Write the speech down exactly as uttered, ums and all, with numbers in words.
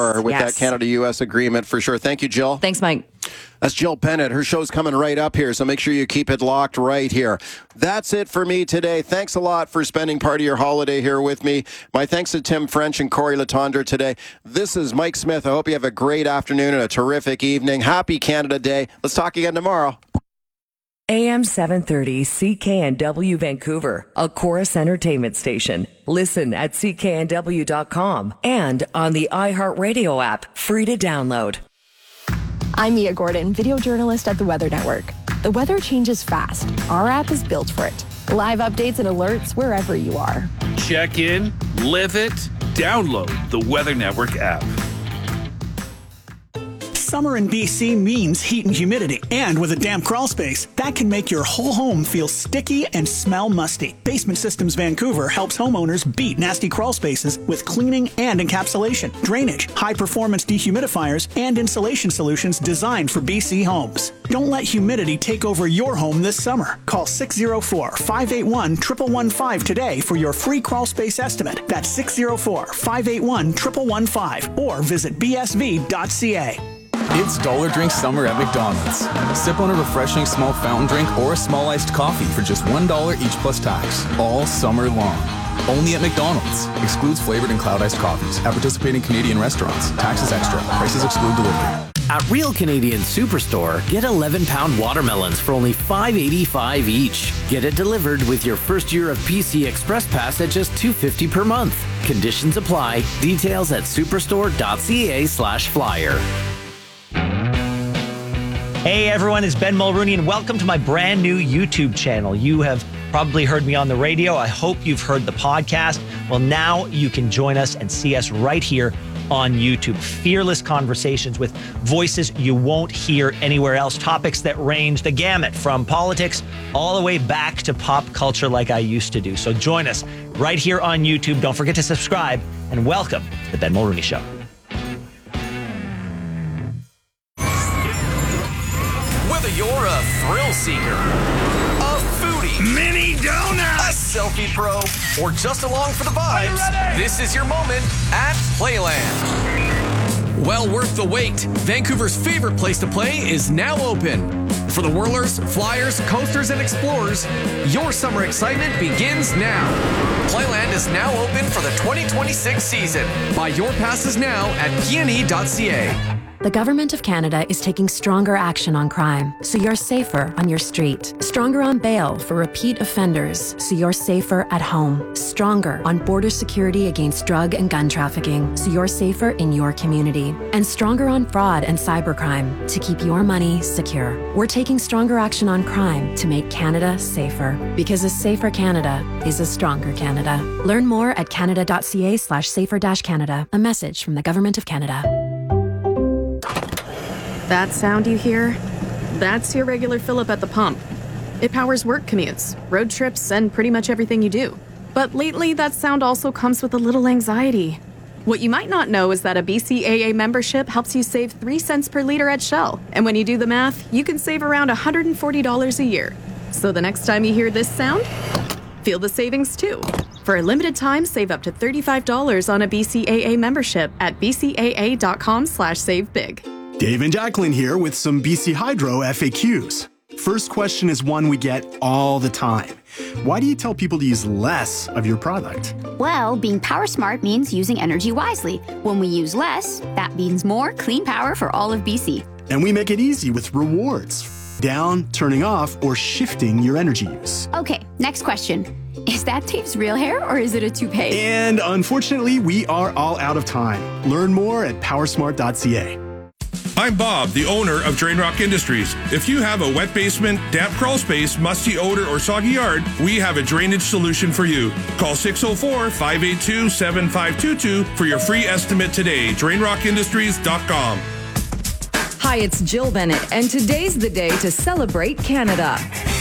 more with yes. that Canada-U S agreement for sure. Thank you, Jill. Thanks, Mike. That's Jill Bennett. Her show's coming right up here, so make sure you keep it locked right here. That's it for me today. Thanks a lot for spending part of your holiday here with me. My thanks to Tim French and Corey Latondra today. This is Mike Smith. I hope you have a great afternoon and a terrific evening. Happy Canada Day. Let's talk again tomorrow. A M seven thirty C K N W Vancouver, a Chorus Entertainment station. Listen at C K N W dot com and on the iHeartRadio app, free to download. I'm Mia Gordon, video journalist at the Weather Network. The weather changes fast. Our app is built for it. Live updates and alerts wherever you are. Check in, live it, download the Weather Network app. Summer in B C means heat and humidity, and with a damp crawl space, that can make your whole home feel sticky and smell musty. Basement Systems Vancouver helps homeowners beat nasty crawl spaces with cleaning and encapsulation, drainage, high-performance dehumidifiers, and insulation solutions designed for B C homes. Don't let humidity take over your home this summer. Call six oh four, five eight one, one one one five today for your free crawl space estimate. That's six oh four, five eight one, one one one five or visit b s v dot c a. It's Dollar Drink Summer at McDonald's. Sip on a refreshing small fountain drink or a small iced coffee for just one dollar each plus tax, all summer long. Only at McDonald's. Excludes flavored and cloud iced coffees. At participating Canadian restaurants. Taxes extra. Prices exclude delivery. At Real Canadian Superstore, get eleven pound watermelons for only five eighty-five each. Get it delivered with your first year of P C Express Pass at just two fifty per month. Conditions apply. Details at superstore dot c a slash flyer. Hey everyone, it's Ben Mulrooney and welcome to my brand new YouTube channel. You have probably heard me on the radio. I hope you've heard the podcast. Well, now you can join us and see us right here on YouTube. Fearless conversations with voices you won't hear anywhere else. Topics that range the gamut from politics all the way back to pop culture like I used to do. So join us right here on YouTube. Don't forget to subscribe and welcome to the Ben Mulrooney Show. Whether you're a thrill seeker, a foodie, mini donut, a selfie pro, or just along for the vibes, this is your moment at Playland. Well worth the wait. Vancouver's favorite place to play is now open. For the whirlers, flyers, coasters, and explorers, your summer excitement begins now. Playland is now open for the twenty twenty-six season. Buy your passes now at p n e dot c a. The Government of Canada is taking stronger action on crime, so you're safer on your street. Stronger on bail for repeat offenders, so you're safer at home. Stronger on border security against drug and gun trafficking, so you're safer in your community. And stronger on fraud and cybercrime, to keep your money secure. We're taking stronger action on crime to make Canada safer, because a safer Canada is a stronger Canada. Learn more at canada dot c a slash safer dash Canada. A message from the Government of Canada. That sound you hear? That's your regular fill-up at the pump. It powers work commutes, road trips, and pretty much everything you do. But lately, that sound also comes with a little anxiety. What you might not know is that a B C A A membership helps you save three cents per liter at Shell. And when you do the math, you can save around one hundred forty dollars a year. So the next time you hear this sound, feel the savings too. For a limited time, save up to thirty-five dollars on a B C A A membership at b c a a dot com slash save big. Dave and Jacqueline here with some B C Hydro F A Qs. First question is one we get all the time. Why do you tell people to use less of your product? Well, being power smart means using energy wisely. When we use less, that means more clean power for all of B C. And we make it easy with rewards. Down, turning off, or shifting your energy use. Okay, next question. Is that Dave's real hair or is it a toupee? And unfortunately, we are all out of time. Learn more at power smart dot c a. I'm Bob, the owner of Drain Rock Industries. If you have a wet basement, damp crawl space, musty odor, or soggy yard, we have a drainage solution for you. Call six oh four, five eight two, seven five two two for your free estimate today. drain rock industries dot com. Hi, it's Jill Bennett, and today's the day to celebrate Canada.